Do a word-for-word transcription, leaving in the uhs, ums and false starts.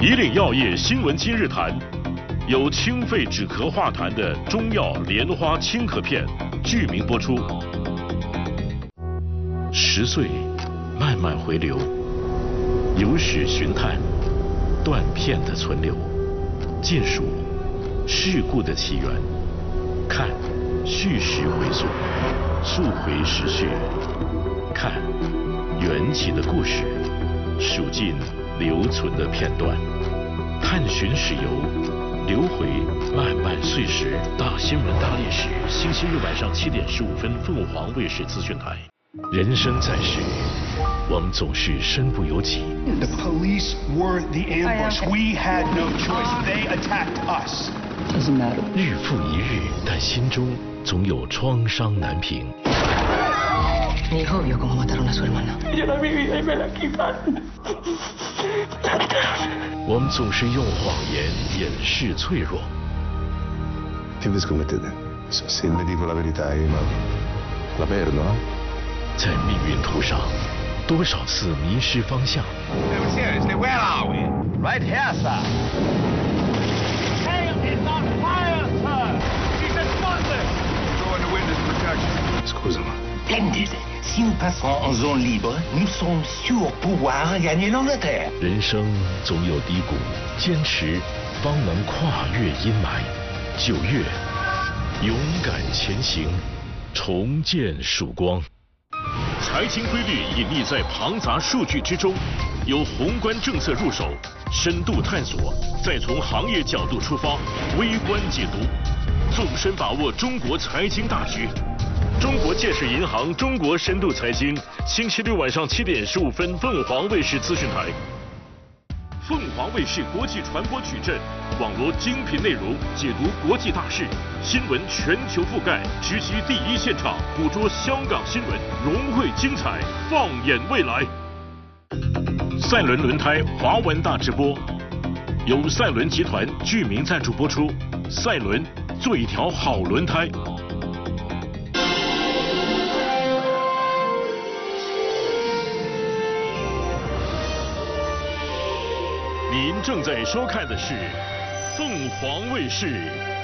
以岭药业新闻今日谈，有清肺止咳化痰的中药莲花清咳片，剧名播出。十岁，慢慢回流，有史寻探，断片的存留，尽数事故的起源，看叙事回溯，溯回时序，看缘起的故事，数尽留存的片段，探寻史游，流回漫漫岁时。大新闻大历史，星期日晚上七点十五分，凤凰卫视资讯台。人生在世，我们总是身不由己。 The police were the ambush. We had no choice. They attacked us. Doesn't matter. 日复一日，但心中总有创伤难平。 Mi hijo vio cómo mataron a su hermana. Yo la viví y me la quitaron. 我们总是用谎言掩饰脆弱。 Che vi scommettete? Se le dico la verità, ma la perdo, no? 在命运途上，多少次迷失方向。 No, seriously, where are we? Right here, sir. Tail is on fire, sir. She's explosive. Go into witness protection. Scusa, ma Splendid. Si nous passons en zone libre, nous serons sûrs pouvoir gagner l'Angleterre. 人生总有低谷，坚持方能跨越阴霾。九月，勇敢前行，重见曙光。财经规律隐匿在庞杂数据之中，由宏观政策入手，深度探索，再从行业角度出发，微观解读，纵深把握中国财经大局。中国建设银行中国深度财经，星期六晚上七点十五分，凤凰卫视资讯台。凤凰卫视国际传播矩阵，网罗精品内容，解读国际大事，新闻全球覆盖，直击第一现场，捕捉香港新闻，融汇精彩，放眼未来。赛伦轮胎华文大直播，由赛伦集团剧名赞助播出。赛伦，做一条好轮胎。您正在收看的是凤凰卫视